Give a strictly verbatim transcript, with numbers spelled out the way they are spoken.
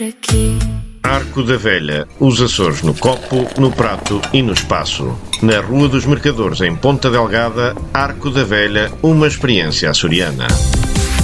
Aqui. Arco da Velha, os Açores no copo, no prato e no espaço. Na Rua dos Mercadores, em Ponta Delgada, Arco da Velha, uma experiência açoriana.